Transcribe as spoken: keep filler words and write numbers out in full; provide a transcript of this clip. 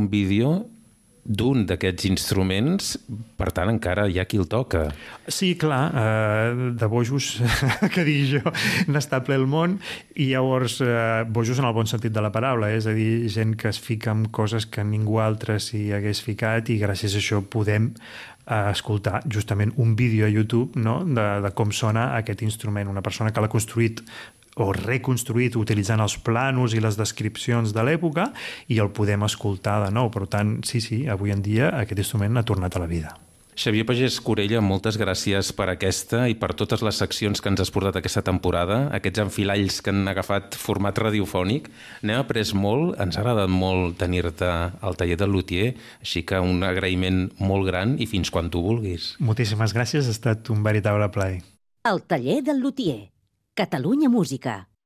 un vídeo d'un d'aquests instruments, per tant, encara hi ha qui el toca. Sí, clar, eh, de bojos, que digui jo, n'està ple el món, i llavors, eh, bojos en el bon sentit de la paraula, eh? És a dir, gent que es fica en coses que ningú altre s'hi hagués ficat, i gràcies a això podem eh, escoltar justament un vídeo a YouTube, no?, de, de com sona aquest instrument. Una persona que l'ha construït o reconstruït utilitzant els plànols i les descripcions de l'època, i el podem escoltar de nou. Per tant, sí, sí, avui en dia aquest instrument ha tornat a la vida. Xavier Pagès Corella, moltes gràcies per aquesta i per totes les seccions que ens has portat aquesta temporada, aquests enfilalls que han agafat format radiofònic. N'hem après molt, ens ha agradat molt tenir-te al taller del lutier, així que un agraïment molt gran i fins quan tu vulguis. Moltíssimes gràcies, ha estat un veritable plaer. El taller del lutier. Catalunya Música.